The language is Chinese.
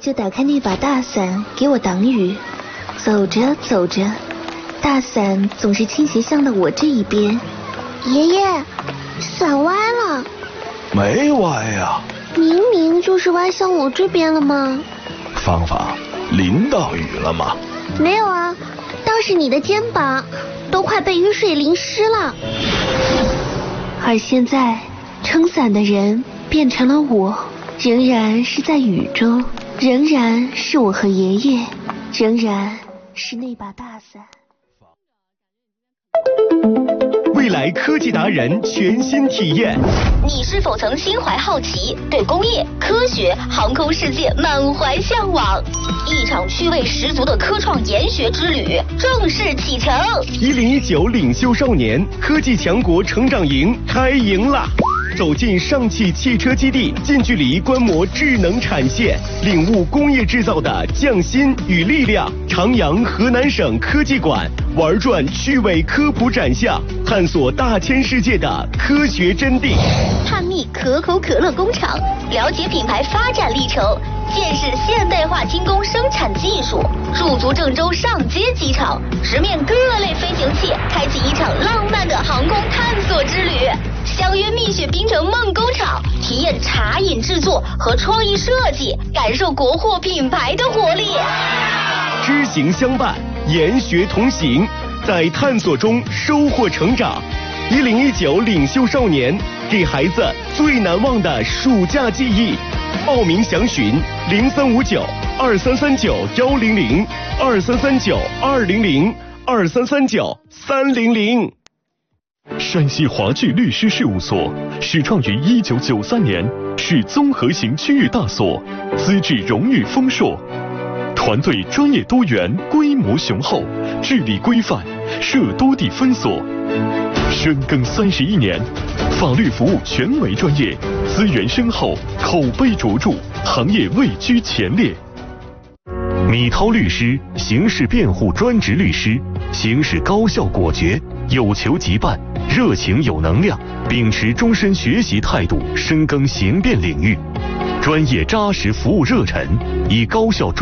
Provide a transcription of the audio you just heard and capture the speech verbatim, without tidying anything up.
就打开那把大伞给我挡雨。走着走着，大伞总是倾斜向了我这一边。 爷爷，伞歪了。 没歪呀， 明明就是歪向我这边了吗？ 芳芳，淋到雨了吗？ 没有啊，倒是你的肩膀都快被雨水淋湿了。 而现在，撑伞的人变成了我，仍然是在雨中，仍然是我和爷爷，仍然是那把大伞。 未来科技达人全新体验。 你是否曾心怀好奇，对工业、科学、航空世界满怀向往？一场趣味十足的科创研学之旅正式启程。 一零一九领袖少年科技强国成长营开营啦！走进上汽汽车基地，近距离观摩智能产线，领悟工业制造的匠心与力量。长阳河南省科技馆玩转趣味科普展项，探索大千世界的科学真谛。 探秘可口可乐工厂，了解品牌发展历程，见识现代化精工生产技术。驻足郑州上街机场，直面各类飞行器，开启一场浪漫的航空探索之旅。相约蜜雪冰城梦工厂，体验茶饮制作和创意设计，感受国货品牌的活力。 知行相伴，研学同行，在探索中收获成长。一零一九领袖少年，给孩子最难忘的暑假记忆。报名详询零三五九二三三九幺零零二三三九二零零二三三九三零零。 山西华聚律师事务所始创于一九九三年，是综合型区域大所，资质荣誉丰硕，团队专业多元，规模雄厚，治理规范，设多地分所。深耕三十一年，法律服务权威专业，资源深厚，口碑卓著，行业位居前列。米涛律师，刑事辩护专职律师，行事高效果决，有求即办，热情有能量，秉持终身学习态度，深耕刑辩领域，专业扎实，服务热忱，以高效专